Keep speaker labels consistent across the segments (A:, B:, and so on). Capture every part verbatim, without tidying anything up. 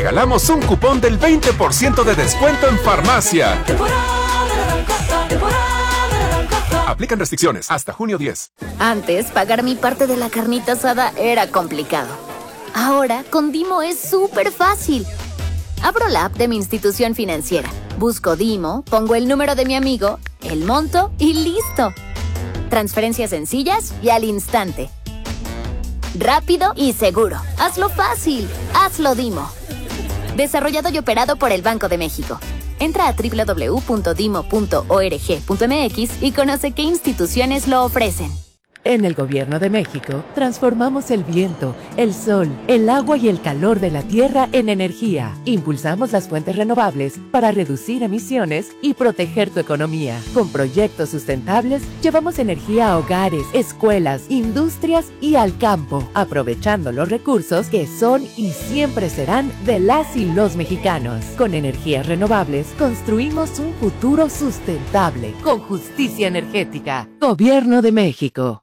A: regalamos un cupón del veinte por ciento de descuento en farmacia. Aplican restricciones hasta junio diez.
B: Antes, pagar mi parte de la carnita asada era complicado. Ahora, con Dimo es súper fácil. Abro la app de mi institución financiera, busco Dimo, pongo el número de mi amigo, el monto y listo. Transferencias sencillas y al instante. Rápido y seguro. Hazlo fácil. Hazlo Dimo. Desarrollado y operado por el Banco de México. Entra a doble u doble u doble u punto dimo punto org punto m x y conoce qué instituciones lo ofrecen.
C: En el Gobierno de México, transformamos el viento, el sol, el agua y el calor de la tierra en energía. Impulsamos las fuentes renovables para reducir emisiones y proteger tu economía. Con proyectos sustentables, llevamos energía a hogares, escuelas, industrias y al campo, aprovechando los recursos que son y siempre serán de las y los mexicanos. Con energías renovables, construimos un futuro sustentable, con justicia energética. Gobierno de México.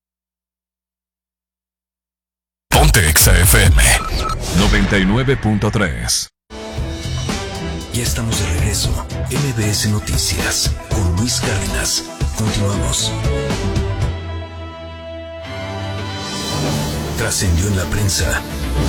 D: Ponte Exa F M noventa y nueve punto tres.
E: Ya estamos de regreso. M B S Noticias con Luis Cárdenas. Continuamos. Trascendió en la prensa.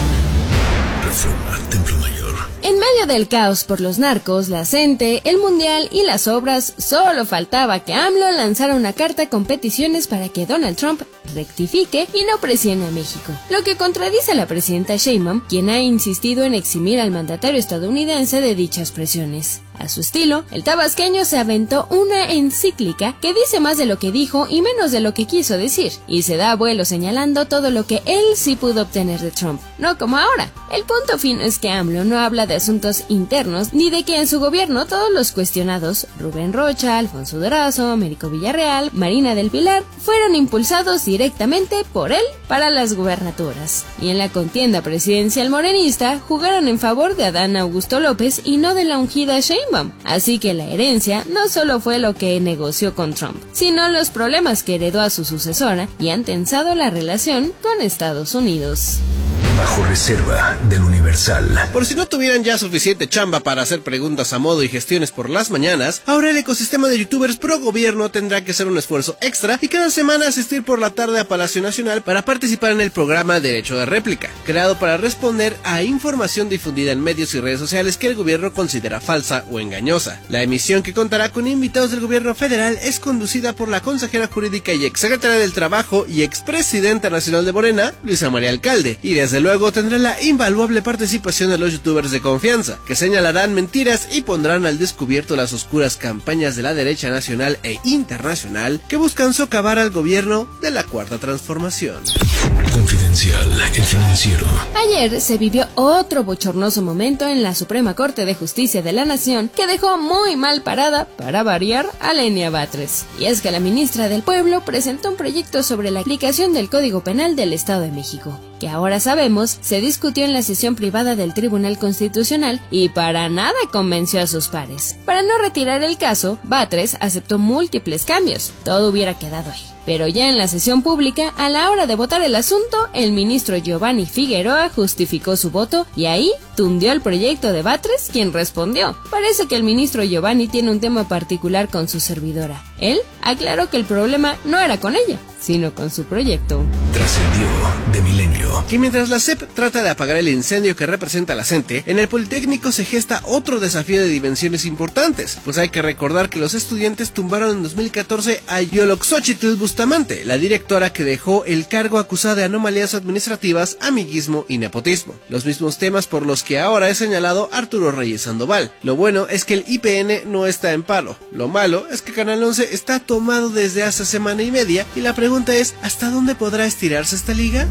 E: Reforma, Templo Mayor.
F: En medio del caos por los narcos, la CENTE, el Mundial y las obras, solo faltaba que AMLO lanzara una carta con peticiones para que Donald Trump rectifique y no presione a México, lo que contradice a la presidenta Sheinbaum, quien ha insistido en eximir al mandatario estadounidense de dichas presiones. A su estilo, el tabasqueño se aventó una encíclica que dice más de lo que dijo y menos de lo que quiso decir, y se da vuelo señalando todo lo que él sí pudo obtener de Trump, no como ahora. El punto fino es que AMLO no habla de asuntos internos ni de que en su gobierno todos los cuestionados, Rubén Rocha, Alfonso Durazo, Américo Villarreal, Marina del Pilar, fueron impulsados directamente por él para las gubernaturas. Y en la contienda presidencial morenista jugaron en favor de Adán Augusto López y no de la ungida Sheinbaum. Así que la herencia no solo fue lo que negoció con Trump, sino los problemas que heredó a su sucesora y han tensado la relación con Estados Unidos.
E: Bajo reserva del Universal.
G: Por si no tuvieran ya suficiente chamba para hacer preguntas a modo y gestiones por las mañanas, ahora el ecosistema de youtubers pro gobierno tendrá que hacer un esfuerzo extra y cada semana asistir por la tarde a Palacio Nacional para participar en el programa Derecho de Réplica, creado para responder a información difundida en medios y redes sociales que el gobierno considera falsa o engañosa. La emisión, que contará con invitados del gobierno federal, es conducida por la consejera jurídica y exsecretaria del Trabajo y expresidenta nacional de Morena, Luisa María Alcalde, y desde luego tendrá la invaluable participación de los youtubers de confianza, que señalarán mentiras y pondrán al descubierto las oscuras campañas de la derecha nacional e internacional que buscan socavar al gobierno de la Cuarta Transformación.
E: Confidencial, el financiero.
F: Ayer se vivió otro bochornoso momento en la Suprema Corte de Justicia de la Nación que dejó muy mal parada, para variar, a Lenia Batres. Y es que la ministra del Pueblo presentó un proyecto sobre la aplicación del Código Penal del Estado de México, que ahora sabemos se discutió en la sesión privada del Tribunal Constitucional y para nada convenció a sus pares. Para no retirar el caso, Batres aceptó múltiples cambios. Todo hubiera quedado ahí. Pero ya en la sesión pública, a la hora de votar el asunto, el ministro Giovanni Figueroa justificó su voto y ahí tundió el proyecto de Batres, quien respondió. Parece que el ministro Giovanni tiene un tema particular con su servidora. Él aclaró que el problema no era con ella, sino con su proyecto.
E: Trascendió de Milenio.
G: Que mientras la S E P trata de apagar el incendio que representa la CENTE, en el Politécnico se gesta otro desafío de dimensiones importantes, pues hay que recordar que los estudiantes tumbaron en dos mil catorce a Yoloxochitl Bustamante, la directora que dejó el cargo acusada de anomalías administrativas, amiguismo y nepotismo, los mismos temas por los que ahora es señalado Arturo Reyes Sandoval. Lo bueno es que el I P N no está en paro, lo malo es que Canal once está tomado desde hace semana y media y la pregunta es, ¿hasta dónde podrá estirarse esta liga?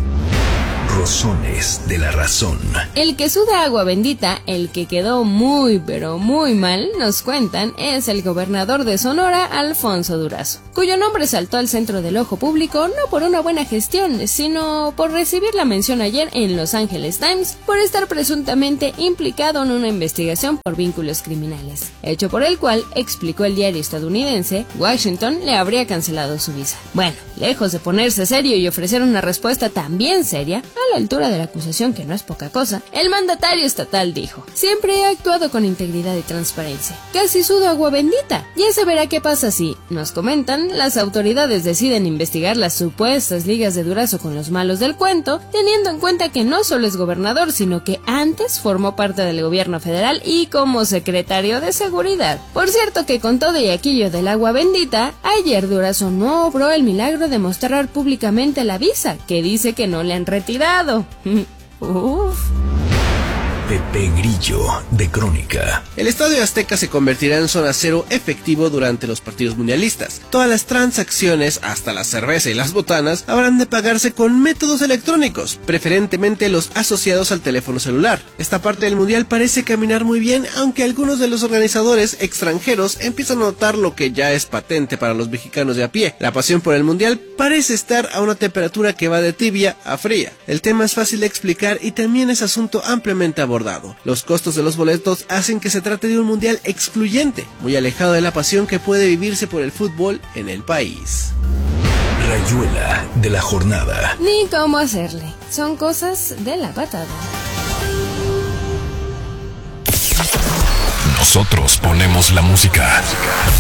E: Rozones de la razón.
F: El que suda agua bendita, el que quedó muy pero muy mal, nos cuentan, es el gobernador de Sonora, Alfonso Durazo. cuyo nombre saltó al centro del ojo público no por una buena gestión, sino por recibir la mención ayer en Los Angeles Times por estar presuntamente implicado en una investigación por vínculos criminales, hecho por el cual, explicó el diario estadounidense, Washington le habría cancelado su visa. Bueno, lejos de ponerse serio y ofrecer una respuesta también seria, a la altura de la acusación, que no es poca cosa, el mandatario estatal dijo: siempre he actuado con integridad y transparencia. Casi sudo agua bendita. Ya se verá qué pasa si, nos comentan, las autoridades deciden investigar las supuestas ligas de Durazo con los malos del cuento, teniendo en cuenta que no solo es gobernador, sino que antes formó parte del gobierno federal y como secretario de seguridad. Por cierto que con todo y aquello del agua bendita, ayer Durazo no obró el milagro de mostrar públicamente la visa, que dice que no le han retirado. Uf.
E: Pepe Grillo, de Crónica.
G: El Estadio Azteca se convertirá en zona cero efectivo durante los partidos mundialistas. Todas las transacciones, hasta la cerveza y las botanas, habrán de pagarse con métodos electrónicos, preferentemente los asociados al teléfono celular. Esta parte del mundial parece caminar muy bien, aunque algunos de los organizadores extranjeros empiezan a notar lo que ya es patente para los mexicanos de a pie. La pasión por el mundial parece estar a una temperatura que va de tibia a fría. El tema es fácil de explicar y también es asunto ampliamente abordado. Los costos de los boletos hacen que se trate de un mundial excluyente, muy alejado de la pasión que puede vivirse por el fútbol en el país.
E: Rayuela de la jornada.
F: Ni cómo hacerle. Son cosas de la patada.
D: Nosotros ponemos la música.